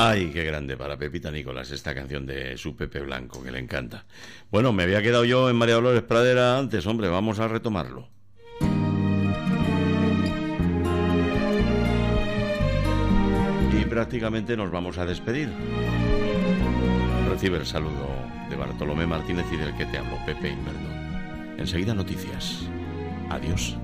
Ay, qué grande para Pepita Nicolás esta canción de su Pepe Blanco, que le encanta. Bueno, me había quedado yo en María Dolores Pradera antes, hombre, vamos a retomarlo. Y prácticamente nos vamos a despedir. Recibe el saludo de Bartolomé Martínez y del que te hablo, Pepe Inverno. Enseguida noticias. Adiós.